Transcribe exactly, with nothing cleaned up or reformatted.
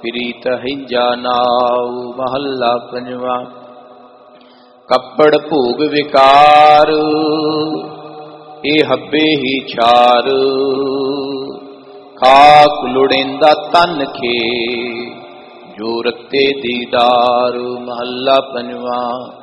ਪ੍ਰੀਤ ਹਿੰਜਾ ਨਾਉ। ਮਹੱਲਾ ਪੰਜਵਾ। ਕੱਪੜ ਭੋਗ ਵਿਕਾਰ ਇਹ ਹੱਬੇ ਹੀ ਛਾਰ। ਖਾਕ ਲੁੜੇਂਦਾ ਤਨ ਖੇ ਜੋ ਰਤੇ ਦੀਦਾਰ। ਮਹੱਲਾ ਪੰਜਵਾ।